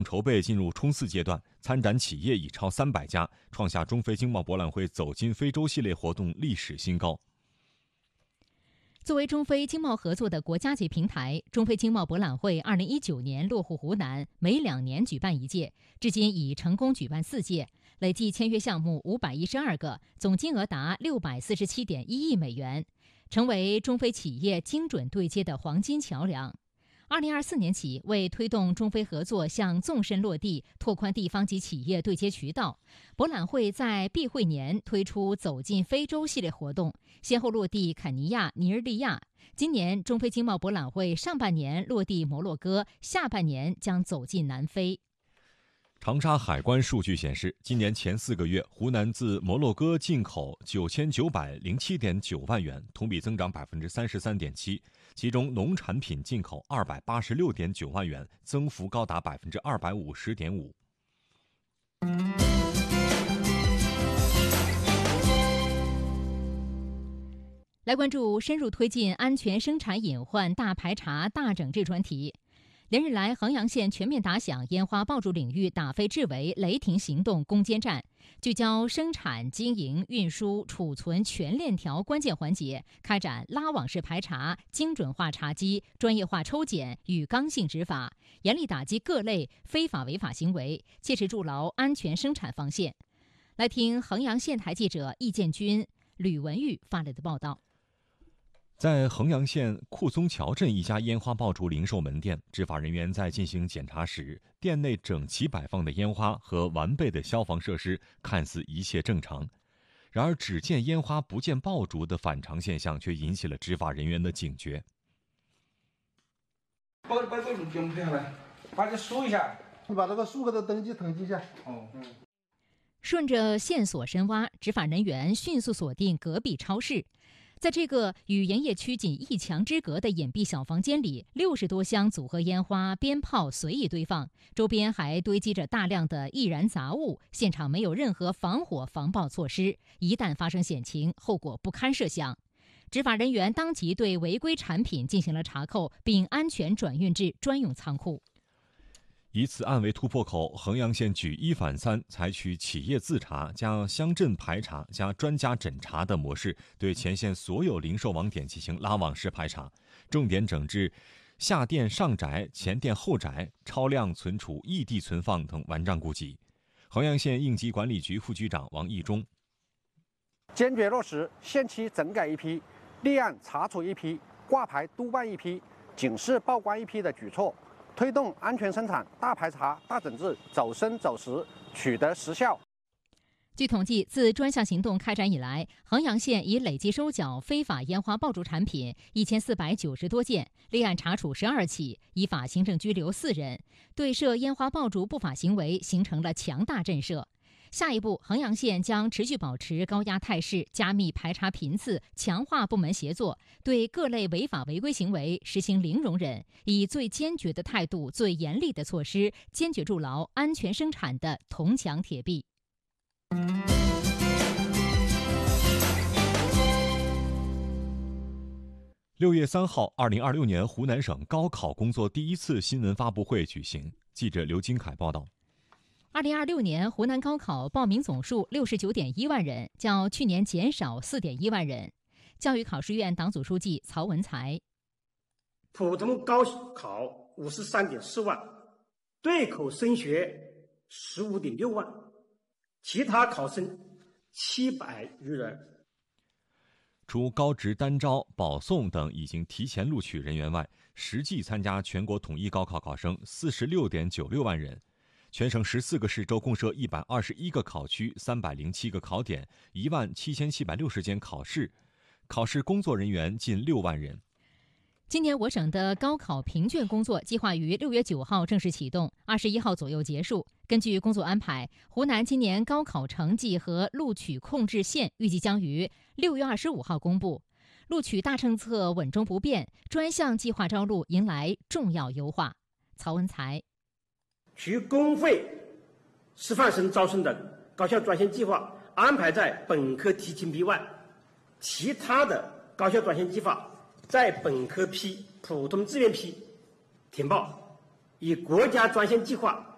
筹备进入冲刺阶段，参展企业已超300家，创下中非经贸博览会走进非洲系列活动历史新高。 作为中非经贸合作的国家级平台，中非经贸博览会2019年落户湖南，每2年举办1届，至今已成功举办4届，累计签约项目512个，总金额达647.1亿美元，成为中非企业精准对接的黄金桥梁。2024年起，为推动中非合作向纵深落地，拓宽地方及企业对接渠道，博览会在闭会年推出走进非洲系列活动，先后落地肯尼亚、尼日利亚。今年中非经贸博览会上半年落地摩洛哥，下半年将走进南非。 长沙海关数据显示，今年前4个月，湖南自摩洛哥进口9907.9万元，同比增长33.7%，其中农产品进口286.9万元，增幅高达250.5%。 来关注深入推进安全生产隐患大排查大整治专题。连日来，衡阳县全面打响烟花爆竹领域打非治为雷霆行动攻坚战，聚焦生产、经营、运输、储存全链条关键环节，开展拉网式排查、精准化查缉、专业化抽检与刚性执法，严厉打击各类非法违法行为，切实筑牢安全生产防线。来听衡阳县台记者易建军、吕文玉发来的报道。 在衡阳县库宗桥镇一家烟花爆竹零售门店，执法人员在进行检查时，店内整齐摆放的烟花和完备的消防设施看似一切正常，然而只见烟花不见爆竹的反常现象却引起了执法人员的警觉。 把这个给我们拍下来，把这数一下， 你把这个数给它登记一下。 顺着线索深挖，执法人员迅速锁定隔壁超市。在这个与营业区仅1墙之隔的隐蔽小房间里，60多箱组合烟花、鞭炮随意堆放，周边还堆积着大量的易燃杂物，现场没有任何防火防爆措施，一旦发生险情，后果不堪设想。执法人员当即对违规产品进行了查扣，并安全转运至专用仓库。 以此案为突破口，衡阳县举1反3，采取企业自查加乡镇排查加专家诊查的模式，对前线所有零售网点进行拉网式排查，重点整治下店上宅、前店后宅、超量存储、异地存放等顽瘴痼疾。衡阳县应急管理局副局长王义忠： 坚决落实限期整改一批、立案查处一批、挂牌督办一批、警示报关一批的举措，推动安全生产大排查大整治走深走实，取得实效。 据统计，自专项行动开展以来，衡阳县已累计收缴非法烟花爆竹产品1490多件，立案查处12起，依法行政拘留4人，对涉烟花爆竹不法行为形成了强大震慑。下一步，衡阳县将持续保持高压态势，加密排查频次，强化部门协作，对各类违法违规行为实行零容忍，以最坚决的态度、最严厉的措施，坚决筑牢安全生产的铜墙铁壁。 6月3号，2026年湖南省高考工作第1次新闻发布会举行。记者刘金凯报道。 2026年湖南高考报名总数69.1万人，较去年减少4.1万人。教育考试院党组书记曹文才： 普通高考53.4万，对口升学15.6万，其他考生700余人。 除高职单招、保送等已经提前录取人员外，实际参加全国统一高考考生46.96万人。全省14个市州共设121个考区、307个考点、17760间考试，考试工作人员近6万人。 今年我省的高考评卷工作计划于6月9号正式启动，21号左右结束。根据工作安排，湖南今年高考成绩和录取控制线预计将于6月25号公布。录取大政策稳中不变，专项计划招录迎来重要优化。曹文才： 除公费师范生招生的高校专线计划安排在本科提前批外，其他的高校专线计划在本科批、普通志愿批填报，以国家专线计划